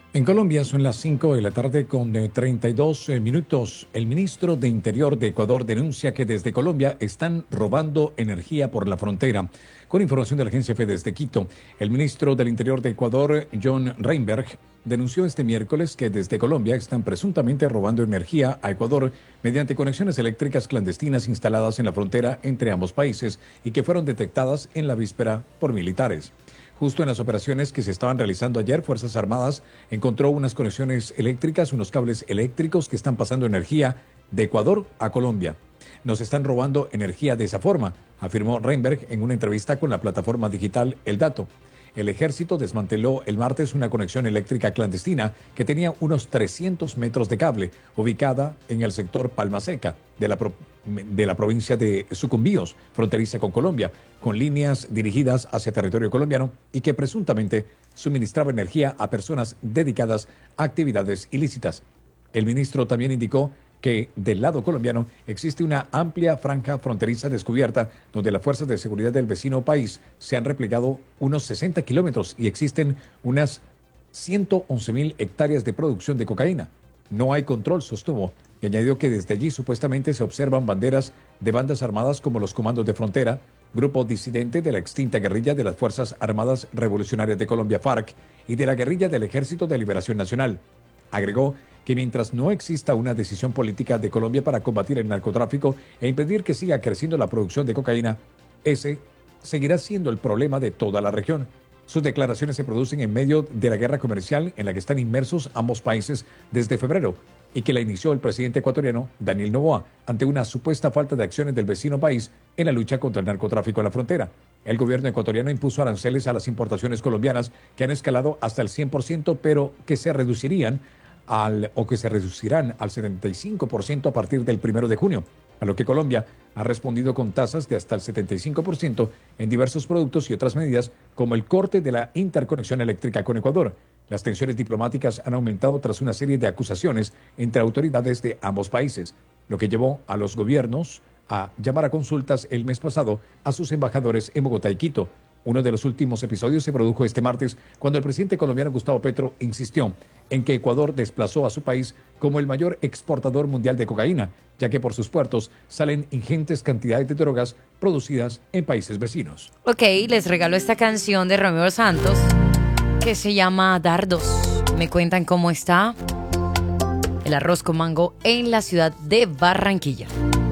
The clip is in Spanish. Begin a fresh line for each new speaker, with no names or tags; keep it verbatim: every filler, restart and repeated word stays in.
En Colombia son las cinco de la tarde con eh, treinta y dos eh, minutos. El ministro de Interior de Ecuador denuncia que desde Colombia están robando energía por la frontera. Con información de la agencia F E desde Quito, el ministro del Interior de Ecuador, John Reinberg, denunció este miércoles que desde Colombia están presuntamente robando energía a Ecuador mediante conexiones eléctricas clandestinas instaladas en la frontera entre ambos países y que fueron detectadas en la víspera por militares. Justo en las operaciones que se estaban realizando ayer, Fuerzas Armadas encontró unas conexiones eléctricas, unos cables eléctricos que están pasando energía de Ecuador a Colombia. Nos están robando energía de esa forma, afirmó Reinberg en una entrevista con la plataforma digital El Dato. El ejército desmanteló el martes una conexión eléctrica clandestina que tenía unos trescientos metros de cable, ubicada en el sector Palma Seca de la, pro de la provincia de Sucumbíos, fronteriza con Colombia, con líneas dirigidas hacia territorio colombiano y que presuntamente suministraba energía a personas dedicadas a actividades ilícitas. El ministro también indicó que del lado colombiano existe una amplia franja fronteriza descubierta donde las fuerzas de seguridad del vecino país se han replegado unos sesenta kilómetros y existen unas ciento once mil hectáreas de producción de cocaína. No hay control, sostuvo, y añadió que desde allí supuestamente se observan banderas de bandas armadas como los Comandos de Frontera, grupo disidente de la extinta guerrilla de las Fuerzas Armadas Revolucionarias de Colombia, FARC, y de la guerrilla del Ejército de Liberación Nacional. Agregó que mientras no exista una decisión política de Colombia para combatir el narcotráfico e impedir que siga creciendo la producción de cocaína, ese seguirá siendo el problema de toda la región. Sus declaraciones se producen en medio de la guerra comercial en la que están inmersos ambos países desde febrero y que la inició el presidente ecuatoriano Daniel Noboa ante una supuesta falta de acciones del vecino país en la lucha contra el narcotráfico en la frontera. El gobierno ecuatoriano impuso aranceles a las importaciones colombianas que han escalado hasta el cien por ciento, pero que se reducirían al, o que se reducirán al setenta y cinco por ciento a partir del primero de junio, a lo que Colombia ha respondido con tasas de hasta el setenta y cinco por ciento en diversos productos y otras medidas como el corte de la interconexión eléctrica con Ecuador. Las tensiones diplomáticas han aumentado tras una serie de acusaciones entre autoridades de ambos países, lo que llevó a los gobiernos a llamar a consultas el mes pasado a sus embajadores en Bogotá y Quito. Uno de los últimos episodios se produjo este martes cuando el presidente colombiano Gustavo Petro insistió en que Ecuador desplazó a su país como el mayor exportador mundial de cocaína, ya que por sus puertos salen ingentes cantidades de drogas producidas en países vecinos.
Ok, les regalo esta canción de Romeo Santos que se llama Dardos. Me cuentan cómo está el arroz con mango en la ciudad de Barranquilla.